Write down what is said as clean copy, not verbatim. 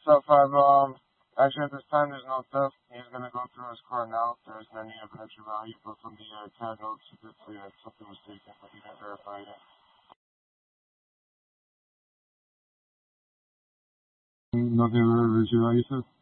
So five, actually at this time there's no theft. He's gonna go through his car now. If there's any of extra value, but from the tag notes, you did see that something was taken, but he didn't verify it. Nothing of extra value, sir?